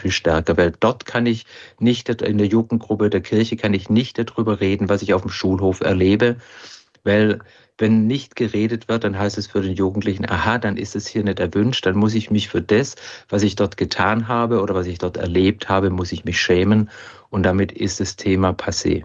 viel stärker, weil dort kann ich nicht, in der Jugendgruppe der Kirche kann ich nicht darüber reden, was ich auf dem Schulhof erlebe, weil wenn nicht geredet wird, dann heißt es für den Jugendlichen, aha, dann ist es hier nicht erwünscht, dann muss ich mich für das, was ich dort getan habe oder was ich dort erlebt habe, muss ich mich schämen und damit ist das Thema passé.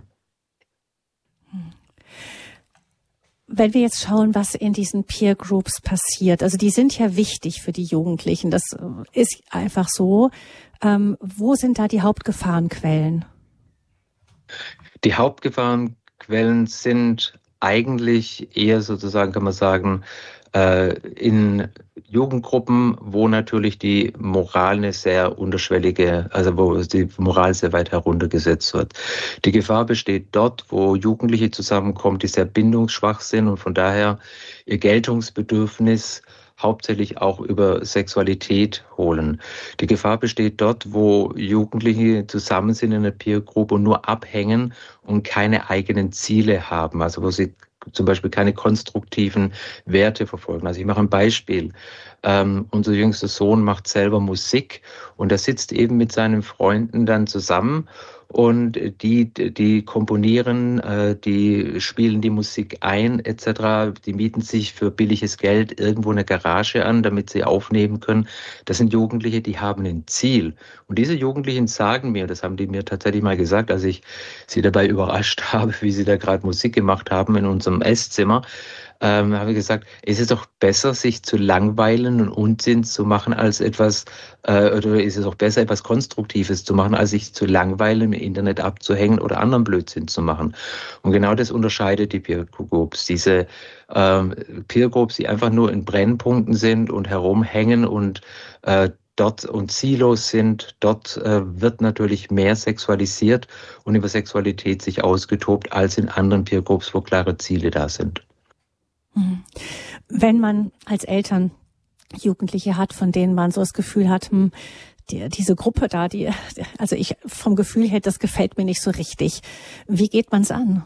Wenn wir jetzt schauen, was in diesen Peer Groups passiert, also die sind ja wichtig für die Jugendlichen, das ist einfach so. Wo sind da die Hauptgefahrenquellen? Die Hauptgefahrenquellen sind eigentlich eher sozusagen, kann man sagen, in Jugendgruppen, wo natürlich die Moral eine sehr unterschwellige, also wo die Moral sehr weit heruntergesetzt wird. Die Gefahr besteht dort, wo Jugendliche zusammenkommen, die sehr bindungsschwach sind und von daher ihr Geltungsbedürfnis hauptsächlich auch über Sexualität holen. Die Gefahr besteht dort, wo Jugendliche zusammen sind in einer Peer Group und nur abhängen und keine eigenen Ziele haben, also wo sie zum Beispiel keine konstruktiven Werte verfolgen. Also ich mache ein Beispiel. Unser jüngster Sohn macht selber Musik und er sitzt eben mit seinen Freunden dann zusammen und die komponieren, die spielen die Musik ein etc. Die mieten sich für billiges Geld irgendwo eine Garage an, damit sie aufnehmen können. Das sind Jugendliche, die haben ein Ziel. Und diese Jugendlichen sagen mir, das haben die mir tatsächlich mal gesagt, als ich sie dabei überrascht habe, wie sie da gerade Musik gemacht haben in unserem Esszimmer, habe ich gesagt, ist es doch besser, sich zu langweilen und Unsinn zu machen, als etwas, oder ist es doch besser, etwas Konstruktives zu machen, als sich zu langweilen, im Internet abzuhängen oder anderen Blödsinn zu machen. Und genau das unterscheidet die Peer Groups. Diese Peer Groups, die einfach nur in Brennpunkten sind und herumhängen und dort und ziellos sind, dort wird natürlich mehr sexualisiert und über Sexualität sich ausgetobt, als in anderen Peer Groups, wo klare Ziele da sind. Wenn man als Eltern Jugendliche hat, von denen man so das Gefühl hat, diese Gruppe da, also ich vom Gefühl her, das gefällt mir nicht so richtig. Wie geht man es an?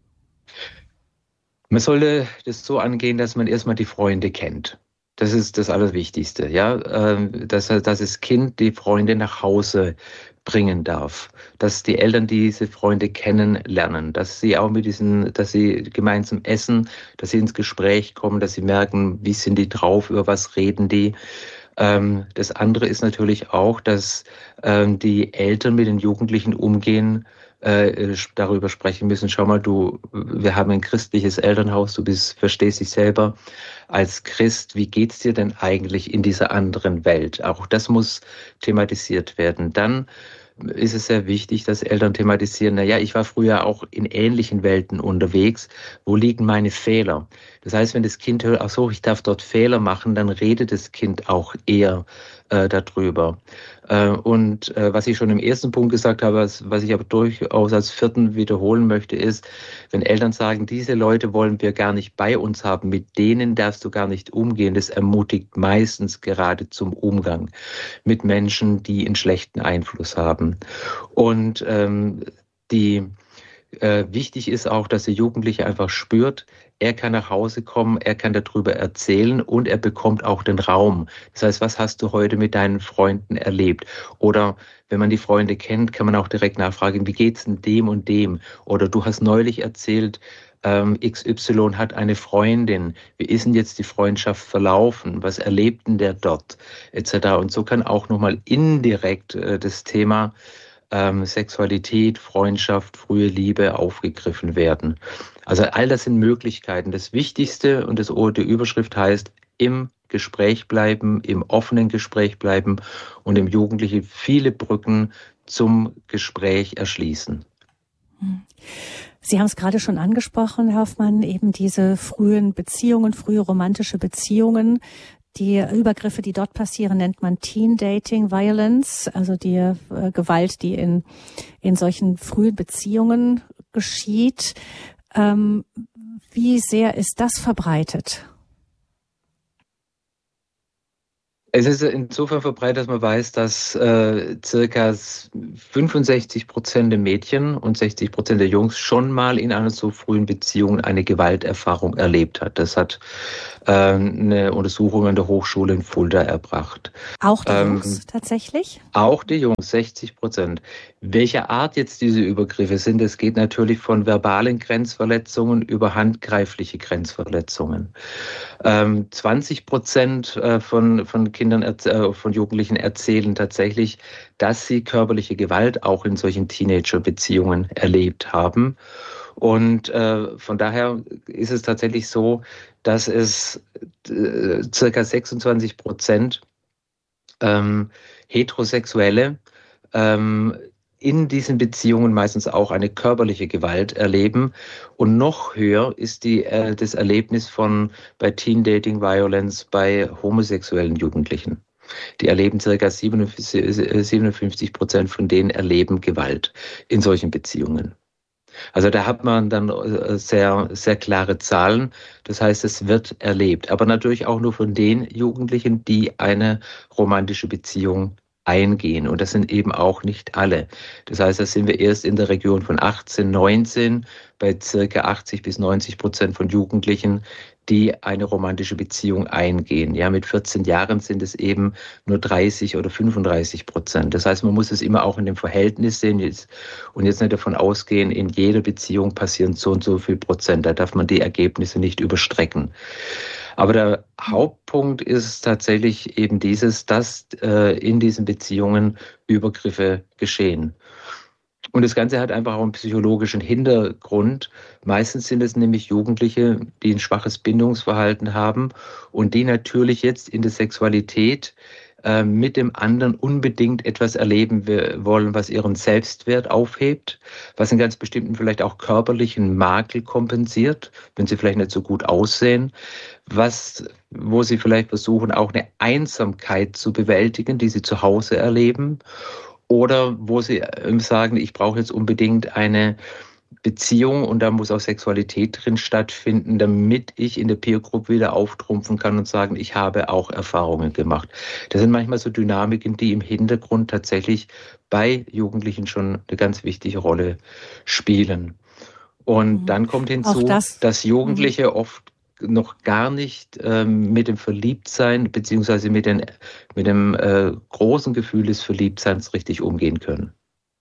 Man sollte das so angehen, dass man erstmal die Freunde kennt. Das ist das Allerwichtigste, ja, dass das Kind die Freunde nach Hause bringen darf, dass die Eltern diese Freunde kennenlernen, dass sie auch dass sie gemeinsam essen, dass sie ins Gespräch kommen, dass sie merken, wie sind die drauf, über was reden die. Das andere ist natürlich auch, dass die Eltern mit den Jugendlichen umgehen, darüber sprechen müssen. Schau mal, wir haben ein christliches Elternhaus, verstehst dich selber als Christ. Wie geht's dir denn eigentlich in dieser anderen Welt? Auch das muss thematisiert werden. Dann ist es sehr wichtig, dass Eltern thematisieren, naja, ich war früher auch in ähnlichen Welten unterwegs. Wo liegen meine Fehler? Das heißt, wenn das Kind hört, ach so, ich darf dort Fehler machen, dann redet das Kind auch eher darüber. Und was ich schon im ersten Punkt gesagt habe, was ich aber durchaus als vierten wiederholen möchte, ist, wenn Eltern sagen, diese Leute wollen wir gar nicht bei uns haben, mit denen darfst du gar nicht umgehen, das ermutigt meistens gerade zum Umgang mit Menschen, die einen schlechten Einfluss haben. Und wichtig ist auch, dass der Jugendliche einfach spürt, er kann nach Hause kommen, er kann darüber erzählen und er bekommt auch den Raum. Das heißt, was hast du heute mit deinen Freunden erlebt? Oder wenn man die Freunde kennt, kann man auch direkt nachfragen, wie geht's denn dem und dem? Oder du hast neulich erzählt, XY hat eine Freundin. Wie ist denn jetzt die Freundschaft verlaufen? Was erlebt denn der dort? Etc. Und so kann auch nochmal indirekt das Thema Sexualität, Freundschaft, frühe Liebe aufgegriffen werden. Also all das sind Möglichkeiten. Das Wichtigste und die Überschrift heißt, im Gespräch bleiben, im offenen Gespräch bleiben und im Jugendlichen viele Brücken zum Gespräch erschließen. Sie haben es gerade schon angesprochen, Herr Hoffmann, eben diese frühen Beziehungen, frühe romantische Beziehungen. Die Übergriffe, die dort passieren, nennt man Teen Dating Violence, also die Gewalt, die in solchen frühen Beziehungen geschieht. Wie sehr ist das verbreitet? Es ist insofern verbreitet, dass man weiß, dass circa 65% der Mädchen und 60% der Jungs schon mal in einer so frühen Beziehung eine Gewalterfahrung erlebt hat. Das hat eine Untersuchung an der Hochschule in Fulda erbracht. Auch die Jungs tatsächlich? Auch die Jungs, 60%. Welcher Art jetzt diese Übergriffe sind, es geht natürlich von verbalen Grenzverletzungen über handgreifliche Grenzverletzungen. 20% von Kindern, von Jugendlichen erzählen tatsächlich, dass sie körperliche Gewalt auch in solchen Teenager-Beziehungen erlebt haben. Und von daher ist es tatsächlich so, dass es circa 26% Heterosexuelle in diesen Beziehungen meistens auch eine körperliche Gewalt erleben. Und noch höher ist das Erlebnis bei Teen Dating Violence bei homosexuellen Jugendlichen. Die erleben circa 57% von denen erleben Gewalt in solchen Beziehungen. Also da hat man dann sehr, sehr klare Zahlen. Das heißt, es wird erlebt. Aber natürlich auch nur von den Jugendlichen, die eine romantische Beziehung eingehen. Und das sind eben auch nicht alle. Das heißt, da sind wir erst in der Region von 18, 19 bei circa 80-90% von Jugendlichen, die eine romantische Beziehung eingehen. Ja, mit 14 Jahren sind es eben nur 30 oder 35%. Das heißt, man muss es immer auch in dem Verhältnis sehen und jetzt nicht davon ausgehen, in jeder Beziehung passieren so und so viel Prozent. Da darf man die Ergebnisse nicht überstrecken. Aber der Hauptpunkt ist tatsächlich eben dass in diesen Beziehungen Übergriffe geschehen. Und das Ganze hat einfach auch einen psychologischen Hintergrund. Meistens sind es nämlich Jugendliche, die ein schwaches Bindungsverhalten haben und die natürlich jetzt in der Sexualität mit dem anderen unbedingt etwas erleben wollen, was ihren Selbstwert aufhebt, was einen ganz bestimmten vielleicht auch körperlichen Makel kompensiert, wenn sie vielleicht nicht so gut aussehen, wo sie vielleicht versuchen, auch eine Einsamkeit zu bewältigen, die sie zu Hause erleben. Oder wo sie sagen, ich brauche jetzt unbedingt eine Beziehung und da muss auch Sexualität drin stattfinden, damit ich in der Peer Group wieder auftrumpfen kann und sagen, ich habe auch Erfahrungen gemacht. Das sind manchmal so Dynamiken, die im Hintergrund tatsächlich bei Jugendlichen schon eine ganz wichtige Rolle spielen. Und dann kommt hinzu, dass Jugendliche oft noch gar nicht mit dem Verliebtsein beziehungsweise mit dem großen Gefühl des Verliebtseins richtig umgehen können.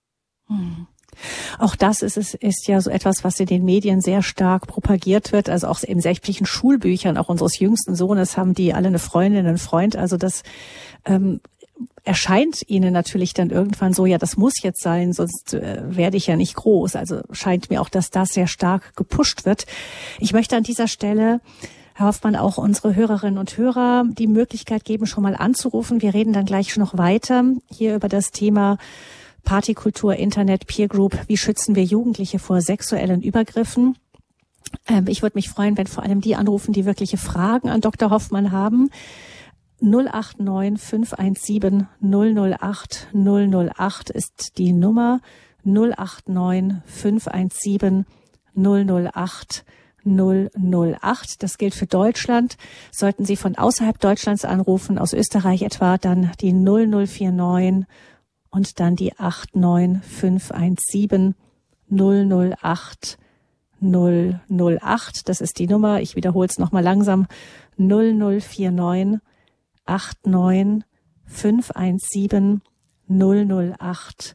Auch das ist ja so etwas, was in den Medien sehr stark propagiert wird. Also auch in sämtlichen Schulbüchern, auch unseres jüngsten Sohnes, haben die alle eine Freundin, einen Freund. Also das erscheint ihnen natürlich dann irgendwann so, ja, das muss jetzt sein, sonst werde ich ja nicht groß. Also scheint mir auch, dass das sehr stark gepusht wird. Ich möchte an dieser Stelle, Herr Hoffmann, auch unsere Hörerinnen und Hörer die Möglichkeit geben, schon mal anzurufen. Wir reden dann gleich noch weiter hier über das Thema Partykultur, Internet, Peer Group. Wie schützen wir Jugendliche vor sexuellen Übergriffen? Ich würde mich freuen, wenn vor allem die anrufen, die wirkliche Fragen an Dr. Hoffmann haben. 089 517 008 008 ist die Nummer. 089 517 008 008. Das gilt für Deutschland. Sollten Sie von außerhalb Deutschlands anrufen, aus Österreich etwa, dann die 0049 und dann die 89517 008 008. Das ist die Nummer. Ich wiederhole es nochmal langsam. 0049 89 517 008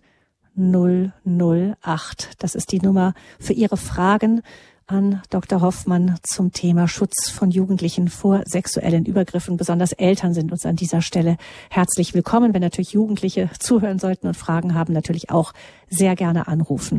008. Das ist die Nummer für Ihre Fragen an Dr. Hoffmann zum Thema Schutz von Jugendlichen vor sexuellen Übergriffen. Besonders Eltern sind uns an dieser Stelle herzlich willkommen. Wenn natürlich Jugendliche zuhören sollten und Fragen haben, natürlich auch sehr gerne anrufen.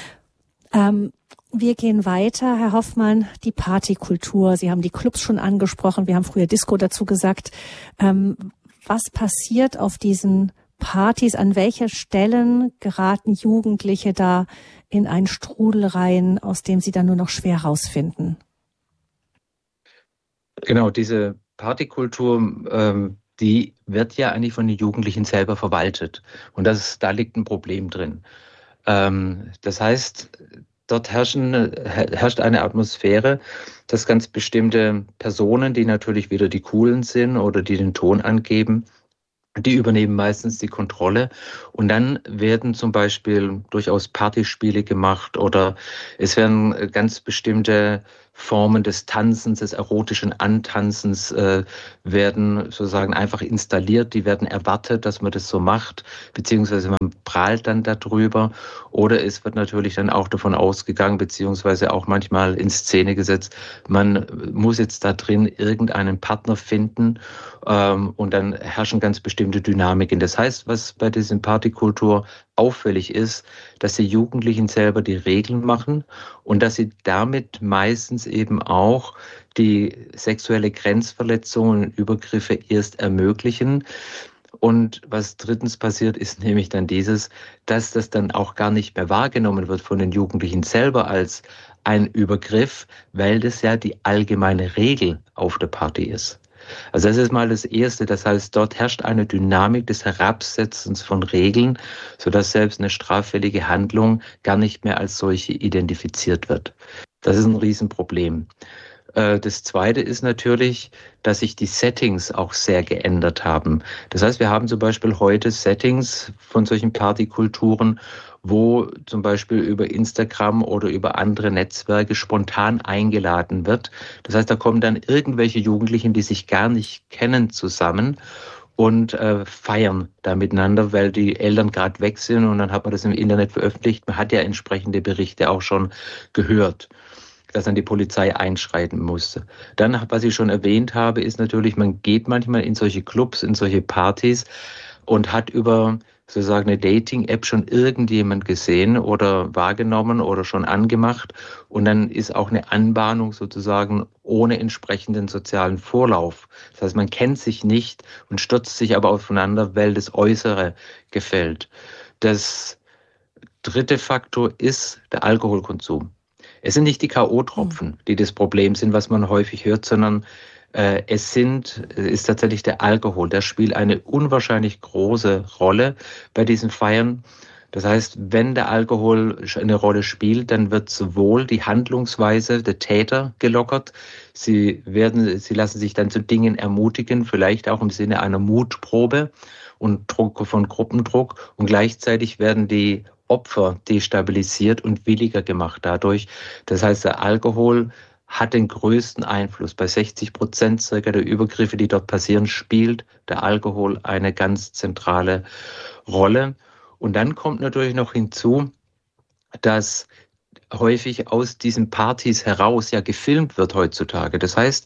Wir gehen weiter, Herr Hoffmann, die Partykultur. Sie haben die Clubs schon angesprochen. Wir haben früher Disco dazu gesagt. Was passiert auf diesen Partys? An welche Stellen geraten Jugendliche da in einen Strudel rein, aus dem sie dann nur noch schwer rausfinden? Genau, diese Partykultur, die wird ja eigentlich von den Jugendlichen selber verwaltet. Und da liegt ein Problem drin. Das heißt, dort herrscht eine Atmosphäre, dass ganz bestimmte Personen, die natürlich wieder die Coolen sind oder die den Ton angeben, die übernehmen meistens die Kontrolle und dann werden zum Beispiel durchaus Partyspiele gemacht oder es werden ganz bestimmte Formen des Tanzens, des erotischen Antanzens werden sozusagen einfach installiert, die werden erwartet, dass man das so macht, beziehungsweise man prahlt dann darüber oder es wird natürlich dann auch davon ausgegangen, beziehungsweise auch manchmal in Szene gesetzt, man muss jetzt da drin irgendeinen Partner finden und dann herrschen ganz bestimmte Dynamiken. Das heißt, was bei dieser Partykultur auffällig ist, dass die Jugendlichen selber die Regeln machen und dass sie damit meistens eben auch die sexuelle Grenzverletzung und Übergriffe erst ermöglichen. Und was drittens passiert, ist nämlich dann dieses, dass das dann auch gar nicht mehr wahrgenommen wird von den Jugendlichen selber als ein Übergriff, weil das ja die allgemeine Regel auf der Party ist. Also das ist mal das Erste. Das heißt, dort herrscht eine Dynamik des Herabsetzens von Regeln, sodass selbst eine straffällige Handlung gar nicht mehr als solche identifiziert wird. Das ist ein Riesenproblem. Das Zweite ist natürlich, dass sich die Settings auch sehr geändert haben. Das heißt, wir haben zum Beispiel heute Settings von solchen Partykulturen, wo zum Beispiel über Instagram oder über andere Netzwerke spontan eingeladen wird. Das heißt, da kommen dann irgendwelche Jugendlichen, die sich gar nicht kennen, zusammen und feiern da miteinander, weil die Eltern gerade weg sind und dann hat man das im Internet veröffentlicht. Man hat ja entsprechende Berichte auch schon gehört, dass dann die Polizei einschreiten musste. Dann, was ich schon erwähnt habe, ist natürlich, man geht manchmal in solche Clubs, in solche Partys und hat über sozusagen eine Dating-App schon irgendjemand gesehen oder wahrgenommen oder schon angemacht und dann ist auch eine Anbahnung sozusagen ohne entsprechenden sozialen Vorlauf. Das heißt, man kennt sich nicht und stürzt sich aber aufeinander, weil das Äußere gefällt. Das dritte Faktor ist der Alkoholkonsum. Es sind nicht die K.O.-Tropfen, die das Problem sind, was man häufig hört, sondern es ist tatsächlich der Alkohol. Der spielt eine unwahrscheinlich große Rolle bei diesen Feiern. Das heißt, wenn der Alkohol eine Rolle spielt, dann wird sowohl die Handlungsweise der Täter gelockert. Sie lassen sich dann zu Dingen ermutigen, vielleicht auch im Sinne einer Mutprobe und Druck von Gruppendruck. Und gleichzeitig werden die Opfer destabilisiert und williger gemacht dadurch. Das heißt, der Alkohol hat den größten Einfluss. Bei 60% circa der Übergriffe, die dort passieren, spielt der Alkohol eine ganz zentrale Rolle. Und dann kommt natürlich noch hinzu, dass häufig aus diesen Partys heraus ja gefilmt wird heutzutage. Das heißt,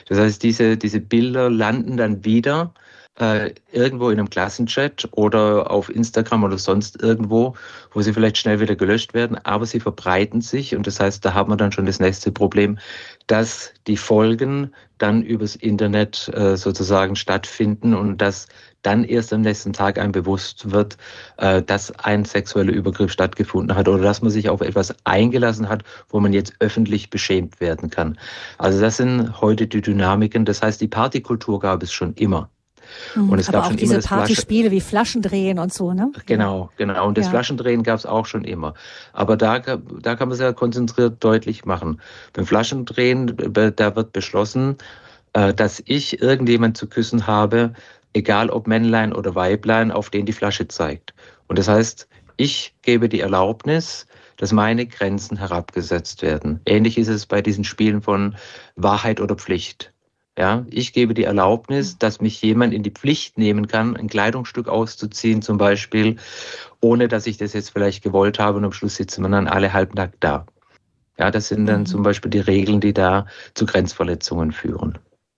diese Bilder landen dann wieder irgendwo in einem Klassenchat oder auf Instagram oder sonst irgendwo, wo sie vielleicht schnell wieder gelöscht werden, aber sie verbreiten sich und das heißt, da haben wir dann schon das nächste Problem, dass die Folgen dann übers Internet sozusagen stattfinden und dass dann erst am nächsten Tag einem bewusst wird, dass ein sexueller Übergriff stattgefunden hat oder dass man sich auf etwas eingelassen hat, wo man jetzt öffentlich beschämt werden kann. Also das sind heute die Dynamiken, das heißt, die Partykultur gab es schon immer. Und es gab auch schon diese Partyspiele wie Flaschendrehen und so, ne? Genau. Und das Flaschendrehen gab es auch schon immer. Aber da kann man es ja konzentriert deutlich machen. Beim Flaschendrehen, da wird beschlossen, dass ich irgendjemand zu küssen habe, egal ob Männlein oder Weiblein, auf den die Flasche zeigt. Und das heißt, ich gebe die Erlaubnis, dass meine Grenzen herabgesetzt werden. Ähnlich ist es bei diesen Spielen von Wahrheit oder Pflicht. Ja, ich gebe die Erlaubnis, dass mich jemand in die Pflicht nehmen kann, ein Kleidungsstück auszuziehen zum Beispiel, ohne dass ich das jetzt vielleicht gewollt habe und am Schluss sitzen wir dann alle halbnackt da. Ja, das sind dann zum Beispiel die Regeln, die da zu Grenzverletzungen führen.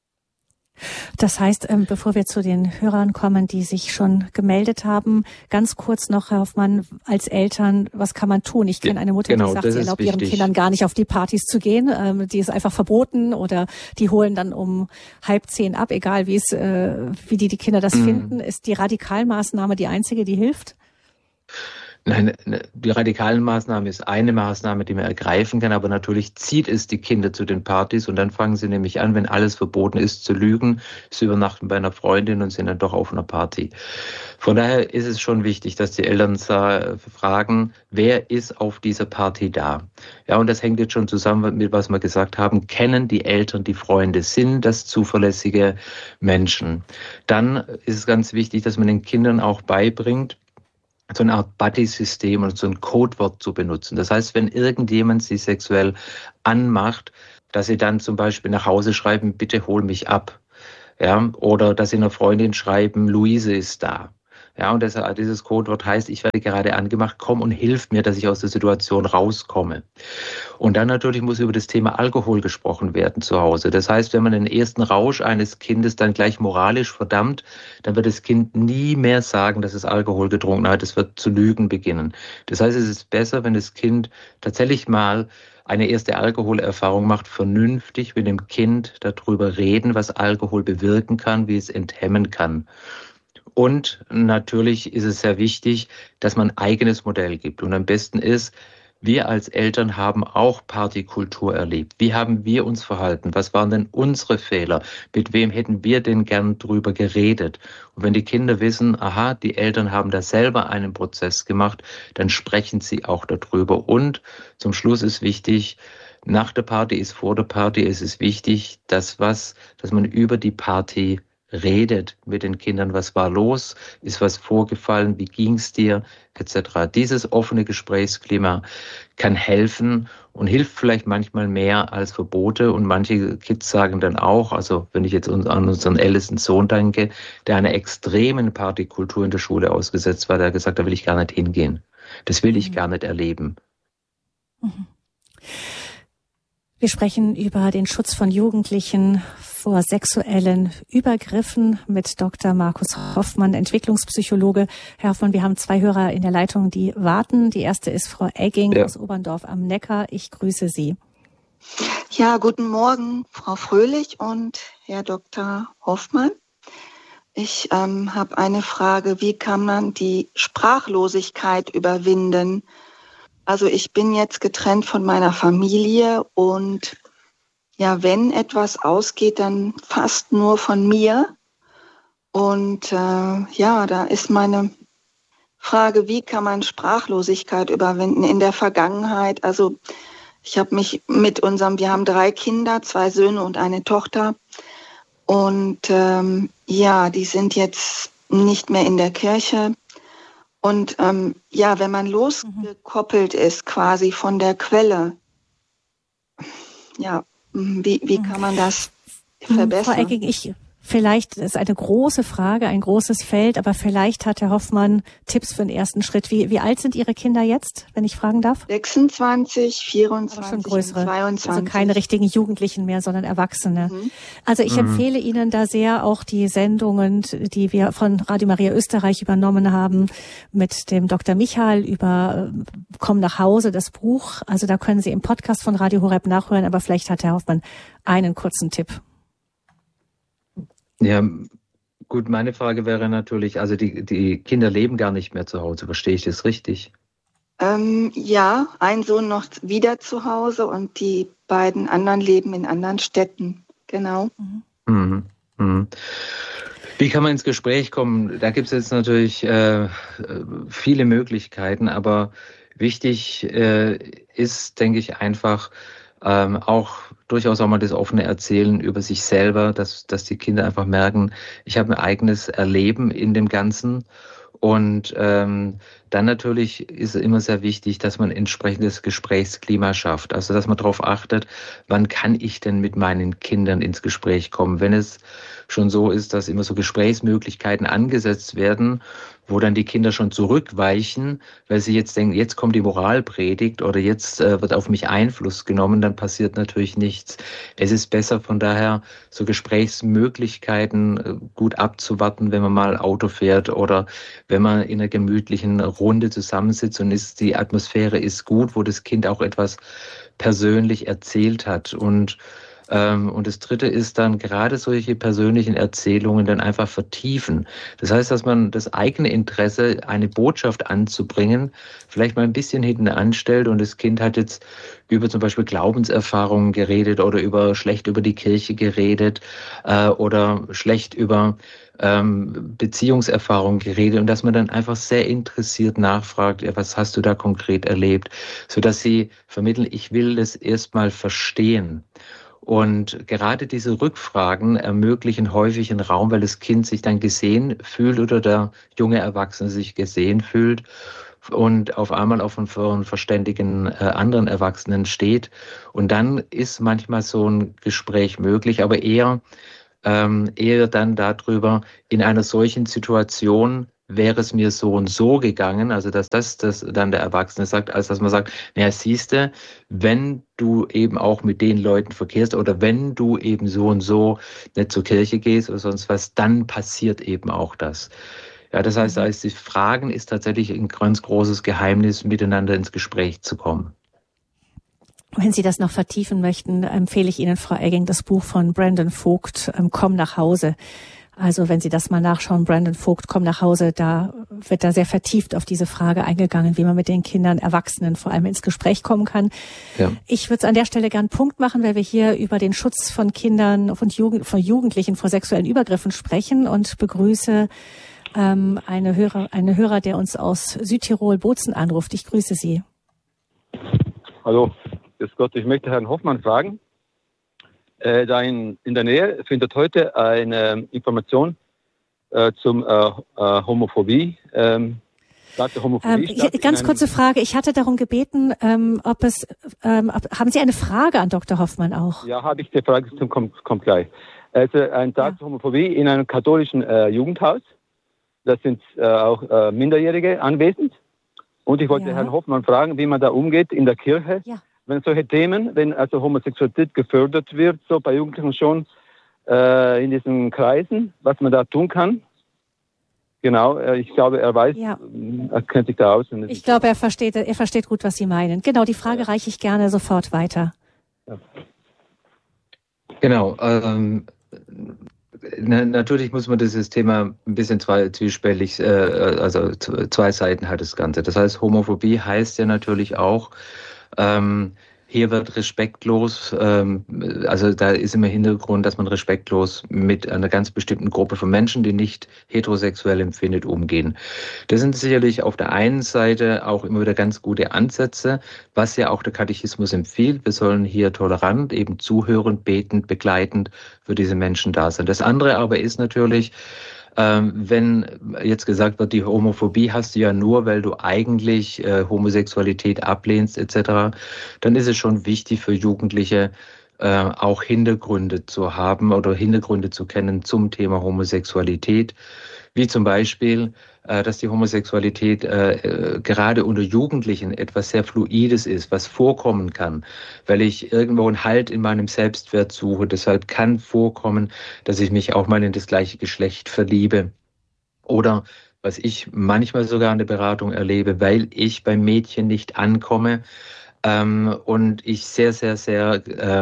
Das heißt, bevor wir zu den Hörern kommen, die sich schon gemeldet haben, ganz kurz noch, Herr Hoffmann, als Eltern, was kann man tun? Ich kenne eine Mutter, die sagt, sie erlaubt ihren Kindern gar nicht auf die Partys zu gehen. Die ist einfach verboten oder die holen dann um 9:30 ab, egal wie die Kinder das finden. Ist die Radikalmaßnahme die einzige, die hilft? Nein, die radikalen Maßnahme ist eine Maßnahme, die man ergreifen kann, aber natürlich zieht es die Kinder zu den Partys und dann fangen sie nämlich an, wenn alles verboten ist, zu lügen. Sie übernachten bei einer Freundin und sind dann doch auf einer Party. Von daher ist es schon wichtig, dass die Eltern fragen, wer ist auf dieser Party da? Ja, und das hängt jetzt schon zusammen mit, was wir gesagt haben. Kennen die Eltern die Freunde? Sind das zuverlässige Menschen? Dann ist es ganz wichtig, dass man den Kindern auch beibringt, so eine Art Buddy-System und so ein Codewort zu benutzen. Das heißt, wenn irgendjemand sie sexuell anmacht, dass sie dann zum Beispiel nach Hause schreiben, bitte hol mich ab. Ja, oder dass sie einer Freundin schreiben, Luise ist da. Ja, und dieses Codewort heißt, ich werde gerade angemacht, komm und hilf mir, dass ich aus der Situation rauskomme. Und dann natürlich muss über das Thema Alkohol gesprochen werden zu Hause. Das heißt, wenn man den ersten Rausch eines Kindes dann gleich moralisch verdammt, dann wird das Kind nie mehr sagen, dass es Alkohol getrunken hat. Es wird zu lügen beginnen. Das heißt, es ist besser, wenn das Kind tatsächlich mal eine erste Alkoholerfahrung macht, vernünftig mit dem Kind darüber reden, was Alkohol bewirken kann, wie es enthemmen kann. Und natürlich ist es sehr wichtig, dass man ein eigenes Modell gibt. Und am besten ist, wir als Eltern haben auch Partykultur erlebt. Wie haben wir uns verhalten? Was waren denn unsere Fehler? Mit wem hätten wir denn gern drüber geredet? Und wenn die Kinder wissen, aha, die Eltern haben da selber einen Prozess gemacht, dann sprechen sie auch darüber. Und zum Schluss ist wichtig, nach der Party ist vor der Party, es ist wichtig, dass man über die Party redet mit den Kindern, was war los, ist was vorgefallen, wie ging's dir, etc. Dieses offene Gesprächsklima kann helfen und hilft vielleicht manchmal mehr als Verbote. Und manche Kids sagen dann auch, also wenn ich jetzt an unseren ältesten Sohn denke, der einer extremen Partykultur in der Schule ausgesetzt war, der hat gesagt, da will ich gar nicht hingehen. Das will ich gar nicht erleben. Mhm. Wir sprechen über den Schutz von Jugendlichen vor sexuellen Übergriffen mit Dr. Markus Hoffmann, Entwicklungspsychologe. Herr Hoffmann, wir haben 2 Hörer in der Leitung, die warten. Die erste ist Frau Egging aus Oberndorf am Neckar. Ich grüße Sie. Ja, guten Morgen, Frau Fröhlich und Herr Dr. Hoffmann. Ich habe eine Frage. Wie kann man die Sprachlosigkeit überwinden? Also ich bin jetzt getrennt von meiner Familie und ja, wenn etwas ausgeht, dann fast nur von mir. Und da ist meine Frage, wie kann man Sprachlosigkeit überwinden in der Vergangenheit? Also ich habe mich wir haben 3 Kinder, 2 Söhne und eine Tochter. Und die sind jetzt nicht mehr in der Kirche. Und wenn man losgekoppelt ist quasi von der Quelle, wie kann man das verbessern? Frau Egging, vielleicht ist eine große Frage, ein großes Feld, aber vielleicht hat Herr Hoffmann Tipps für den ersten Schritt. Wie alt sind Ihre Kinder jetzt, wenn ich fragen darf? 26, 24 aber schon größere, und 22. Also keine richtigen Jugendlichen mehr, sondern Erwachsene. Also ich empfehle Ihnen da sehr auch die Sendungen, die wir von Radio Maria Österreich übernommen haben, mit dem Dr. Michael über Komm nach Hause, das Buch. Also da können Sie im Podcast von Radio Horeb nachhören, aber vielleicht hat Herr Hoffmann einen kurzen Tipp. Ja, gut, meine Frage wäre natürlich, also die Kinder leben gar nicht mehr zu Hause, verstehe ich das richtig? Ein Sohn noch wieder zu Hause und die beiden anderen leben in anderen Städten, genau. Wie kann man ins Gespräch kommen? Da gibt es jetzt natürlich viele Möglichkeiten, aber wichtig ist, denke ich, einfach auch durchaus auch mal das offene Erzählen über sich selber, dass die Kinder einfach merken, ich habe ein eigenes Erleben in dem Ganzen. Und dann natürlich ist es immer sehr wichtig, dass man entsprechendes Gesprächsklima schafft. Also dass man darauf achtet, wann kann ich denn mit meinen Kindern ins Gespräch kommen. Wenn es schon so ist, dass immer so Gesprächsmöglichkeiten angesetzt werden, wo dann die Kinder schon zurückweichen, weil sie jetzt denken, jetzt kommt die Moralpredigt oder jetzt wird auf mich Einfluss genommen, dann passiert natürlich nichts. Es ist besser von daher, so Gesprächsmöglichkeiten gut abzuwarten, wenn man mal Auto fährt oder wenn man in einer gemütlichen Runde zusammensitzt und die Atmosphäre ist gut, wo das Kind auch etwas persönlich erzählt hat. Und Und das Dritte ist dann gerade solche persönlichen Erzählungen dann einfach vertiefen. Das heißt, dass man das eigene Interesse, eine Botschaft anzubringen, vielleicht mal ein bisschen hinten anstellt und das Kind hat jetzt über zum Beispiel Glaubenserfahrungen geredet oder schlecht über die Kirche geredet oder schlecht über Beziehungserfahrungen geredet und dass man dann einfach sehr interessiert nachfragt, ja, was hast du da konkret erlebt, sodass sie vermitteln, ich will das erstmal verstehen. Und gerade diese Rückfragen ermöglichen häufig einen Raum, weil das Kind sich dann gesehen fühlt oder der junge Erwachsene sich gesehen fühlt und auf einmal auf einen verständigen anderen Erwachsenen steht. Und dann ist manchmal so ein Gespräch möglich, aber eher dann darüber, in einer solchen Situation wäre es mir so und so gegangen, also dass das dann der Erwachsene sagt, als dass man sagt, naja, siehste, wenn du eben auch mit den Leuten verkehrst oder wenn du eben so und so nicht zur Kirche gehst oder sonst was, dann passiert eben auch das. Ja, das heißt, als die Fragen ist tatsächlich ein ganz großes Geheimnis, miteinander ins Gespräch zu kommen. Wenn Sie das noch vertiefen möchten, empfehle ich Ihnen, Frau Egging, das Buch von Brandon Vogt, Komm nach Hause. Also wenn Sie das mal nachschauen, Brandon Vogt, Komm nach Hause, da wird da sehr vertieft auf diese Frage eingegangen, wie man mit den Kindern, Erwachsenen vor allem ins Gespräch kommen kann. Ja. Ich würde es an der Stelle gern Punkt machen, weil wir hier über den Schutz von Kindern, von Jugendlichen vor sexuellen Übergriffen sprechen und begrüße eine Hörer, der uns aus Südtirol, Bozen anruft. Ich grüße Sie. Hallo. Grüß Gott, ich möchte Herrn Hoffmann fragen, da in der Nähe findet heute eine Information zum Homophobie. Ganz kurze Frage, ich hatte darum gebeten, haben Sie eine Frage an Dr. Hoffmann auch? Ja, habe ich, die Frage kommt gleich. Also ein Tag zur Homophobie in einem katholischen Jugendhaus, da sind auch Minderjährige anwesend und ich wollte Herrn Hoffmann fragen, wie man da umgeht in der Kirche. Ja. Wenn solche Themen, wenn also Homosexualität gefördert wird, so bei Jugendlichen schon in diesen Kreisen, was man da tun kann. Genau, ich glaube, er weiß, er kennt sich da aus. Ich glaube, er versteht gut, was Sie meinen. Genau, die Frage reiche ich gerne sofort weiter. Ja. Genau, natürlich muss man dieses Thema ein bisschen zwiespältig, also zwei Seiten hat das Ganze. Das heißt, Homophobie heißt ja natürlich auch, hier wird respektlos, also da ist immer Hintergrund, dass man respektlos mit einer ganz bestimmten Gruppe von Menschen, die nicht heterosexuell empfindet, umgehen. Das sind sicherlich auf der einen Seite auch immer wieder ganz gute Ansätze, was ja auch der Katechismus empfiehlt. Wir sollen hier tolerant, eben zuhörend, betend, begleitend für diese Menschen da sein. Das andere aber ist natürlich, wenn jetzt gesagt wird, die Homophobie hast du ja nur, weil du eigentlich Homosexualität ablehnst etc., dann ist es schon wichtig für Jugendliche auch Hintergründe zu haben oder Hintergründe zu kennen zum Thema Homosexualität, wie zum Beispiel, dass die Homosexualität gerade unter Jugendlichen etwas sehr Fluides ist, was vorkommen kann, weil ich irgendwo einen Halt in meinem Selbstwert suche. Deshalb kann vorkommen, dass ich mich auch mal in das gleiche Geschlecht verliebe. Oder was ich manchmal sogar in der Beratung erlebe, weil ich beim Mädchen nicht ankomme, und ich sehr, sehr, sehr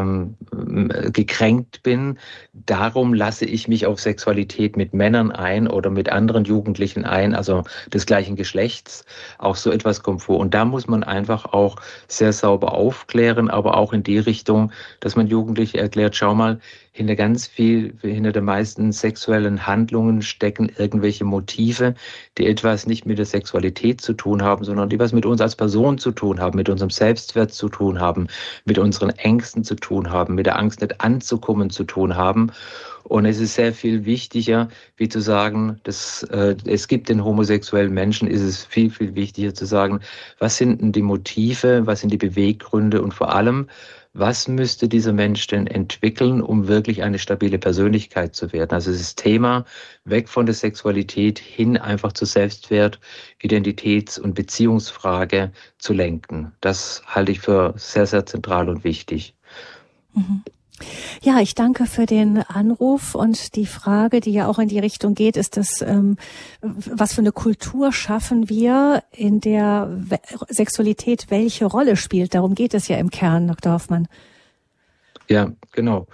gekränkt bin. Darum lasse ich mich auf Sexualität mit Männern ein oder mit anderen Jugendlichen ein, also des gleichen Geschlechts. Auch so etwas kommt vor. Und da muss man einfach auch sehr sauber aufklären, aber auch in die Richtung, dass man Jugendliche erklärt, schau mal, hinter den meisten sexuellen Handlungen stecken irgendwelche Motive, die etwas nicht mit der Sexualität zu tun haben, sondern die was mit uns als Person zu tun haben, mit unserem Selbstwert zu tun haben, mit unseren Ängsten zu tun haben, mit der Angst nicht anzukommen zu tun haben. Und es ist sehr viel wichtiger, wie zu sagen, dass es gibt den homosexuellen Menschen, ist es viel, viel wichtiger zu sagen, was sind denn die Motive, was sind die Beweggründe und vor allem, was müsste dieser Mensch denn entwickeln, um wirklich eine stabile Persönlichkeit zu werden? Also das Thema weg von der Sexualität hin einfach zur Selbstwert-, Identitäts- und Beziehungsfrage zu lenken. Das halte ich für sehr, sehr zentral und wichtig. Mhm. Ja, ich danke für den Anruf und die Frage, die ja auch in die Richtung geht, ist das, was für eine Kultur schaffen wir, in der Sexualität welche Rolle spielt? Darum geht es ja im Kern, Dr. Hoffmann. Ja, genau.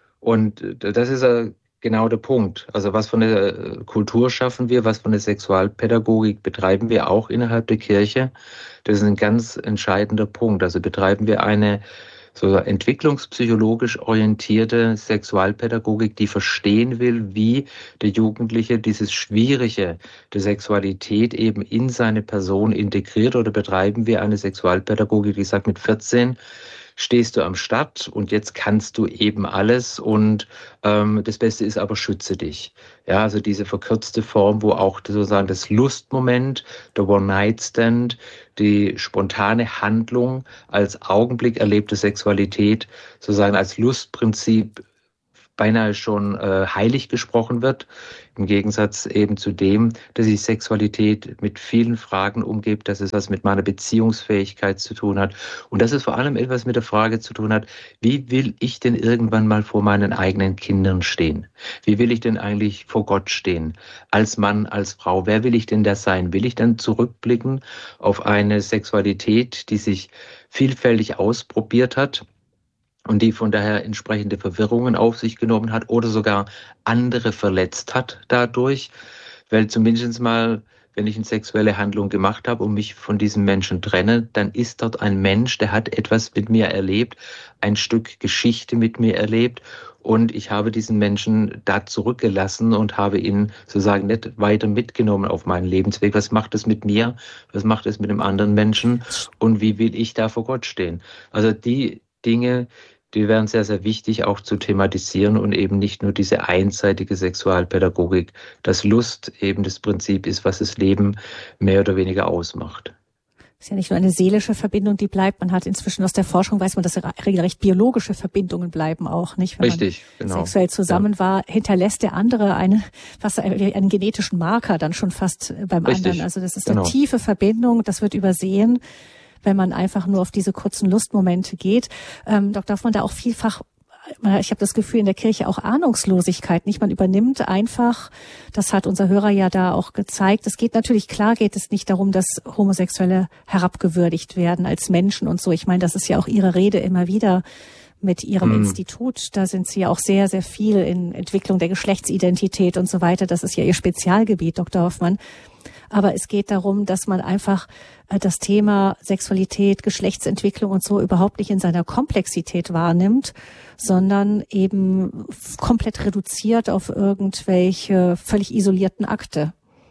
Und das ist genau der Punkt. Also was für eine Kultur schaffen wir, was für eine Sexualpädagogik betreiben wir auch innerhalb der Kirche? Das ist ein ganz entscheidender Punkt. Also betreiben wir eine so entwicklungspsychologisch orientierte Sexualpädagogik, die verstehen will, wie der Jugendliche dieses Schwierige der Sexualität eben in seine Person integriert, oder betreiben wir eine Sexualpädagogik, die sagt, mit 14 stehst du am Start und jetzt kannst du eben alles und das Beste ist aber, schütze dich. Ja, also diese verkürzte Form, wo auch sozusagen das Lustmoment, der One-Night-Stand, die spontane Handlung als Augenblick erlebte Sexualität sozusagen als Lustprinzip beinahe schon heilig gesprochen wird, im Gegensatz eben zu dem, dass sich Sexualität mit vielen Fragen umgibt, dass es was mit meiner Beziehungsfähigkeit zu tun hat und dass es vor allem etwas mit der Frage zu tun hat, wie will ich denn irgendwann mal vor meinen eigenen Kindern stehen? Wie will ich denn eigentlich vor Gott stehen? Als Mann, als Frau, wer will ich denn da sein? Will ich dann zurückblicken auf eine Sexualität, die sich vielfältig ausprobiert hat und die von daher entsprechende Verwirrungen auf sich genommen hat oder sogar andere verletzt hat dadurch, weil zumindest mal, wenn ich eine sexuelle Handlung gemacht habe und mich von diesem Menschen trenne, dann ist dort ein Mensch, der hat etwas mit mir erlebt, ein Stück Geschichte mit mir erlebt und ich habe diesen Menschen da zurückgelassen und habe ihn sozusagen nicht weiter mitgenommen auf meinen Lebensweg. Was macht es mit mir? Was macht es mit dem anderen Menschen? Und wie will ich da vor Gott stehen? Also die Dinge, die wären sehr, sehr wichtig auch zu thematisieren und eben nicht nur diese einseitige Sexualpädagogik, dass Lust eben das Prinzip ist, was das Leben mehr oder weniger ausmacht. Es ist ja nicht nur eine seelische Verbindung, die bleibt. Man hat inzwischen aus der Forschung, weiß man, dass regelrecht biologische Verbindungen bleiben auch, nicht? Wenn Richtig, man genau. sexuell zusammen war, hinterlässt der andere einen genetischen Marker dann schon fast beim Richtig, anderen. Also das ist genau. eine tiefe Verbindung, das wird übersehen, wenn man einfach nur auf diese kurzen Lustmomente geht. Doch darf man da auch vielfach, ich habe das Gefühl, in der Kirche auch Ahnungslosigkeit, nicht? Man übernimmt einfach, das hat unser Hörer ja da auch gezeigt. Es geht natürlich, klar geht es nicht darum, dass Homosexuelle herabgewürdigt werden als Menschen und so. Ich meine, das ist ja auch Ihre Rede immer wieder mit Ihrem Institut. Da sind Sie ja auch sehr, sehr viel in Entwicklung der Geschlechtsidentität und so weiter. Das ist ja Ihr Spezialgebiet, Dr. Hoffmann. Aber es geht darum, dass man einfach das Thema Sexualität, Geschlechtsentwicklung und so überhaupt nicht in seiner Komplexität wahrnimmt, sondern eben komplett reduziert auf irgendwelche völlig isolierten Akte.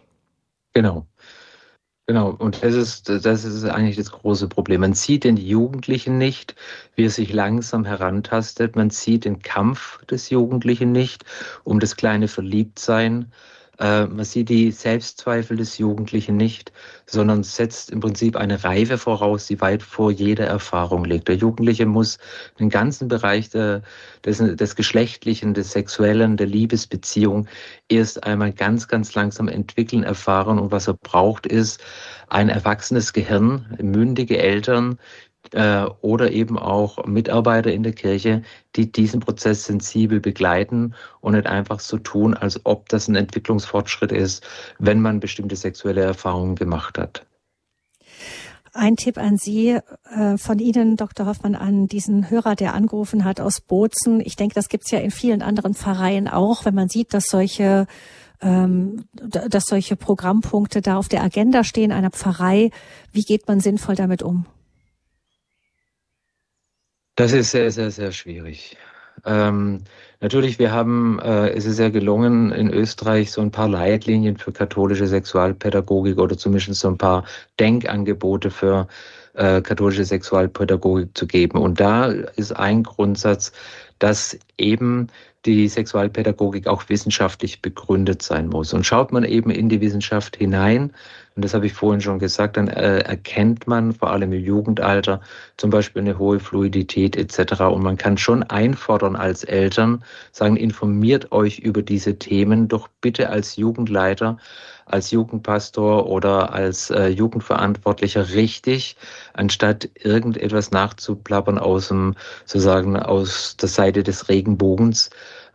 Genau. Genau, und das ist eigentlich das große Problem. Man sieht den Jugendlichen nicht, wie er sich langsam herantastet. Man sieht den Kampf des Jugendlichen nicht um das kleine Verliebtsein. Man sieht die Selbstzweifel des Jugendlichen nicht, sondern setzt im Prinzip eine Reife voraus, die weit vor jeder Erfahrung liegt. Der Jugendliche muss den ganzen Bereich des Geschlechtlichen, des Sexuellen, der Liebesbeziehung erst einmal ganz, ganz langsam entwickeln, erfahren. Und was er braucht, ist ein erwachsenes Gehirn, mündige Eltern, oder eben auch Mitarbeiter in der Kirche, die diesen Prozess sensibel begleiten und nicht einfach so tun, als ob das ein Entwicklungsfortschritt ist, wenn man bestimmte sexuelle Erfahrungen gemacht hat. Ein Tipp an Sie von Ihnen, Dr. Hoffmann, an diesen Hörer, der angerufen hat aus Bozen. Ich denke, das gibt's ja in vielen anderen Pfarreien auch, wenn man sieht, dass solche Programmpunkte da auf der Agenda stehen einer Pfarrei. Wie geht man sinnvoll damit um? Das ist sehr, sehr, sehr schwierig. Natürlich, es ist ja gelungen, in Österreich so ein paar Leitlinien für katholische Sexualpädagogik oder zumindest so ein paar Denkangebote für katholische Sexualpädagogik zu geben. Und da ist ein Grundsatz, dass eben die Sexualpädagogik auch wissenschaftlich begründet sein muss. Und schaut man eben in die Wissenschaft hinein, und das habe ich vorhin schon gesagt, dann erkennt man vor allem im Jugendalter zum Beispiel eine hohe Fluidität etc. Und man kann schon einfordern als Eltern, sagen, informiert euch über diese Themen doch bitte als Jugendleiter, als Jugendpastor oder als Jugendverantwortlicher richtig, anstatt irgendetwas nachzuplappern aus der Seite des Regenbogens.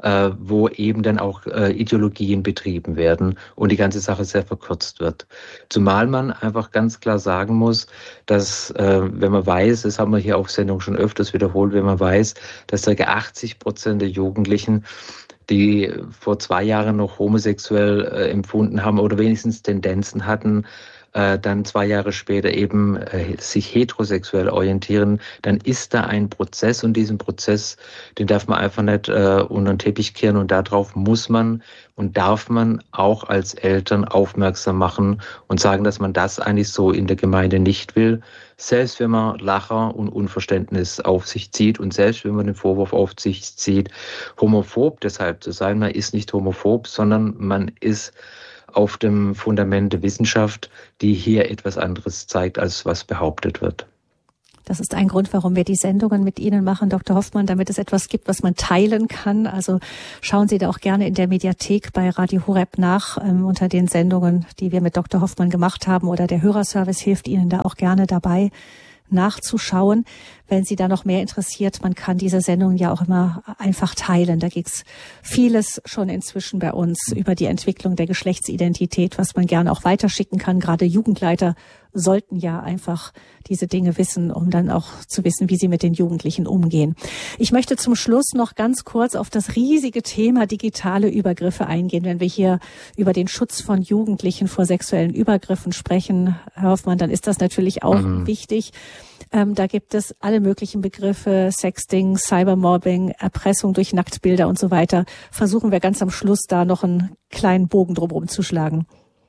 wo eben dann auch Ideologien betrieben werden und die ganze Sache sehr verkürzt wird. Zumal man einfach ganz klar sagen muss, dass wenn man weiß, das haben wir hier auf Sendung schon öfters wiederholt, wenn man weiß, dass ca. 80% der Jugendlichen, die vor 2 Jahren noch homosexuell empfunden haben oder wenigstens Tendenzen hatten, dann 2 Jahre später eben sich heterosexuell orientieren, dann ist da ein Prozess und diesen Prozess, den darf man einfach nicht unter den Teppich kehren und darauf muss man und darf man auch als Eltern aufmerksam machen und sagen, dass man das eigentlich so in der Gemeinde nicht will, selbst wenn man Lacher und Unverständnis auf sich zieht und selbst wenn man den Vorwurf auf sich zieht, homophob deshalb zu sein, man ist nicht homophob, sondern man ist auf dem Fundament der Wissenschaft, die hier etwas anderes zeigt, als was behauptet wird. Das ist ein Grund, warum wir die Sendungen mit Ihnen machen, Dr. Hoffmann, damit es etwas gibt, was man teilen kann. Also schauen Sie da auch gerne in der Mediathek bei Radio Horeb nach, unter den Sendungen, die wir mit Dr. Hoffmann gemacht haben, oder der Hörerservice hilft Ihnen da auch gerne dabei nachzuschauen, wenn Sie da noch mehr interessiert. Man kann diese Sendung ja auch immer einfach teilen. Da gibt's vieles schon inzwischen bei uns über die Entwicklung der Geschlechtsidentität, was man gerne auch weiterschicken kann. Gerade Jugendleiter sollten ja einfach diese Dinge wissen, um dann auch zu wissen, wie sie mit den Jugendlichen umgehen. Ich möchte zum Schluss noch ganz kurz auf das riesige Thema digitale Übergriffe eingehen. Wenn wir hier über den Schutz von Jugendlichen vor sexuellen Übergriffen sprechen, Herr Hoffmann, dann ist das natürlich auch wichtig. Da gibt es alle möglichen Begriffe, Sexting, Cybermobbing, Erpressung durch Nacktbilder und so weiter. Versuchen wir ganz am Schluss da noch einen kleinen Bogen drumherum zu schlagen.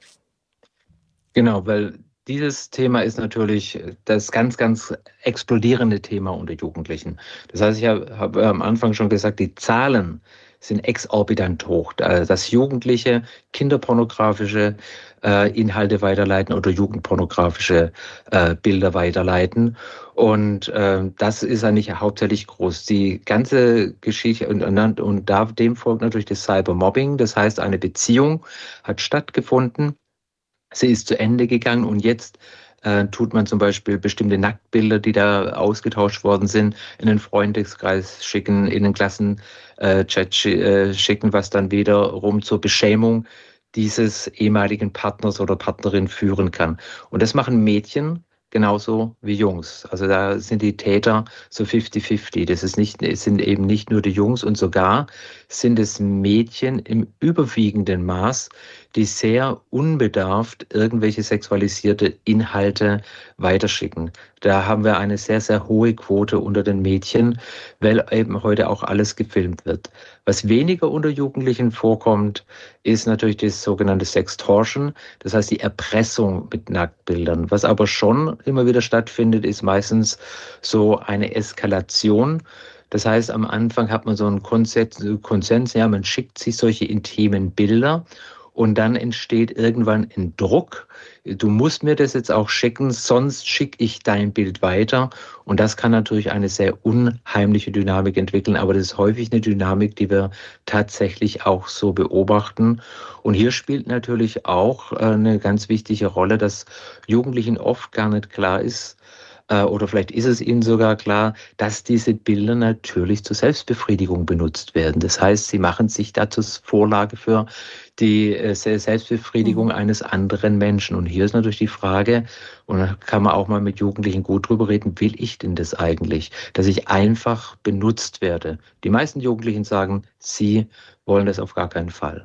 Genau, weil dieses Thema ist natürlich das ganz, ganz explodierende Thema unter Jugendlichen. Das heißt, ich habe am Anfang schon gesagt, die Zahlen sind exorbitant hoch, dass Jugendliche kinderpornografische Inhalte weiterleiten oder jugendpornografische Bilder weiterleiten. Und das ist eigentlich hauptsächlich groß. Die ganze Geschichte und dem folgt natürlich das Cybermobbing. Das heißt, eine Beziehung hat stattgefunden. Sie ist zu Ende gegangen und jetzt tut man zum Beispiel bestimmte Nacktbilder, die da ausgetauscht worden sind, in den Freundeskreis schicken, in den Klassenchat schicken, was dann wiederum zur Beschämung dieses ehemaligen Partners oder Partnerin führen kann. Und das machen Mädchen genauso wie Jungs. Also da sind die Täter so 50-50. Es sind eben nicht nur die Jungs und sogar sind es Mädchen im überwiegenden Maß, die sehr unbedarft irgendwelche sexualisierte Inhalte weiterschicken. Da haben wir eine sehr, sehr hohe Quote unter den Mädchen, weil eben heute auch alles gefilmt wird. Was weniger unter Jugendlichen vorkommt, ist natürlich das sogenannte Sextortion, das heißt die Erpressung mit Nacktbildern. Was aber schon immer wieder stattfindet, ist meistens so eine Eskalation. Das heißt, am Anfang hat man so einen Konsens, ja, man schickt sich solche intimen Bilder und dann entsteht irgendwann ein Druck. Du musst mir das jetzt auch schicken, sonst schicke ich dein Bild weiter. Und das kann natürlich eine sehr unheimliche Dynamik entwickeln. Aber das ist häufig eine Dynamik, die wir tatsächlich auch so beobachten. Und hier spielt natürlich auch eine ganz wichtige Rolle, dass Jugendlichen oft gar nicht klar ist, oder vielleicht ist es ihnen sogar klar, dass diese Bilder natürlich zur Selbstbefriedigung benutzt werden. Das heißt, sie machen sich da zur Vorlage für die Selbstbefriedigung eines anderen Menschen. Und hier ist natürlich die Frage, und da kann man auch mal mit Jugendlichen gut drüber reden, will ich denn das eigentlich, dass ich einfach benutzt werde? Die meisten Jugendlichen sagen, sie wollen das auf gar keinen Fall.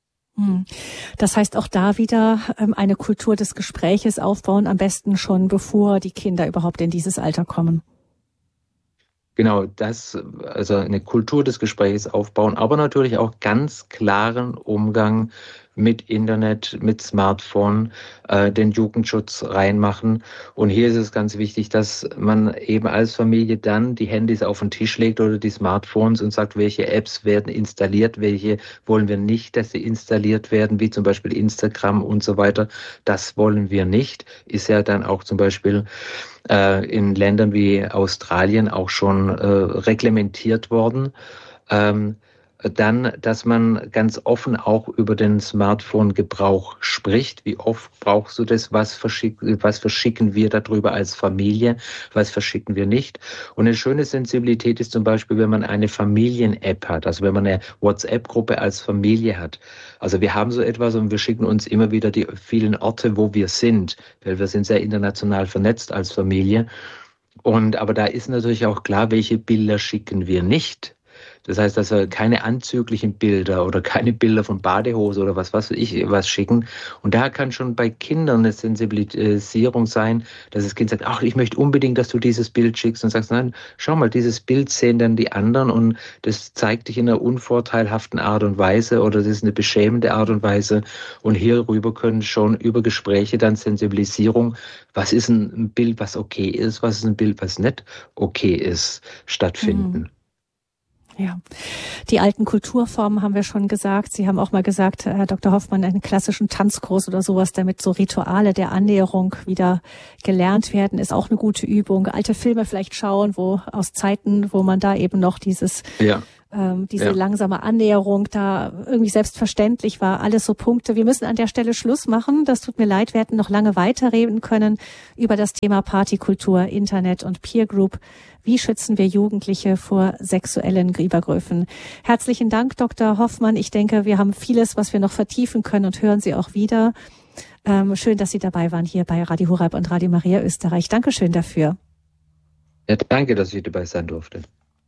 Das heißt auch da wieder eine Kultur des Gespräches aufbauen, am besten schon bevor die Kinder überhaupt in dieses Alter kommen. Genau, also eine Kultur des Gesprächs aufbauen, aber natürlich auch ganz klaren Umgang mit Internet, mit Smartphone, den Jugendschutz reinmachen. Und hier ist es ganz wichtig, dass man eben als Familie dann die Handys auf den Tisch legt oder die Smartphones und sagt, welche Apps werden installiert, welche wollen wir nicht, dass sie installiert werden, wie zum Beispiel Instagram und so weiter. Das wollen wir nicht. Ist ja dann auch zum Beispiel in Ländern wie Australien auch schon reglementiert worden. Dann, dass man ganz offen auch über den Smartphone-Gebrauch spricht. Wie oft brauchst du das? Was verschicken wir darüber als Familie? Was verschicken wir nicht? Und eine schöne Sensibilität ist zum Beispiel, wenn man eine Familien-App hat, also wenn man eine WhatsApp-Gruppe als Familie hat. Also wir haben so etwas und wir schicken uns immer wieder die vielen Orte, wo wir sind, weil wir sind sehr international vernetzt als Familie. Aber da ist natürlich auch klar, welche Bilder schicken wir nicht. Das heißt also keine anzüglichen Bilder oder keine Bilder von Badehose oder was schicken. Und da kann schon bei Kindern eine Sensibilisierung sein, dass das Kind sagt, ach, ich möchte unbedingt, dass du dieses Bild schickst, und sagst, nein, schau mal, dieses Bild sehen dann die anderen und das zeigt dich in einer unvorteilhaften Art und Weise oder das ist eine beschämende Art und Weise. Und hierüber können schon über Gespräche dann Sensibilisierung, was ist ein Bild, was okay ist, was ist ein Bild, was nicht okay ist, stattfinden. Ja, die alten Kulturformen haben wir schon gesagt. Sie haben auch mal gesagt, Herr Dr. Hoffmann, einen klassischen Tanzkurs oder sowas, damit so Rituale der Annäherung wieder gelernt werden, ist auch eine gute Übung. Alte Filme vielleicht schauen, wo aus Zeiten, wo man da eben noch diese langsame Annäherung da irgendwie selbstverständlich war. Alles so Punkte. Wir müssen an der Stelle Schluss machen. Das tut mir leid. Wir hätten noch lange weiterreden können über das Thema Partykultur, Internet und Peer Group. Wie schützen wir Jugendliche vor sexuellen Übergriffen? Herzlichen Dank, Dr. Hoffmann. Ich denke, wir haben vieles, was wir noch vertiefen können und hören Sie auch wieder. Schön, dass Sie dabei waren hier bei Radio Horeb und Radio Maria Österreich. Dankeschön dafür. Ja, danke, dass ich dabei sein durfte.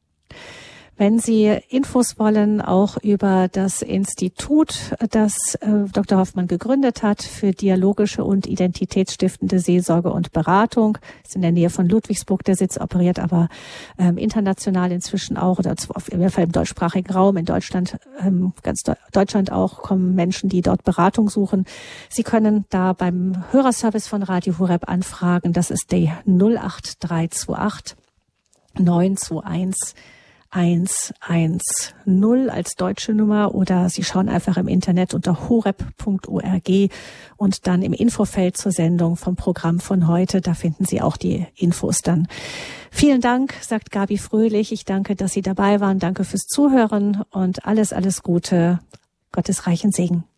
Wenn Sie Infos wollen, auch über das Institut, das Dr. Hoffmann gegründet hat für dialogische und identitätsstiftende Seelsorge und Beratung, ist in der Nähe von Ludwigsburg der Sitz, operiert aber international inzwischen auch, oder auf jeden Fall im deutschsprachigen Raum, in Deutschland, ganz Deutschland auch, kommen Menschen, die dort Beratung suchen. Sie können da beim Hörerservice von Radio Horeb anfragen, das ist die 08328 921 110 als deutsche Nummer, oder Sie schauen einfach im Internet unter horeb.org und dann im Infofeld zur Sendung vom Programm von heute, da finden Sie auch die Infos dann. Vielen Dank, sagt Gabi Fröhlich. Ich danke, dass Sie dabei waren. Danke fürs Zuhören und alles Gute. Gottes reichen Segen.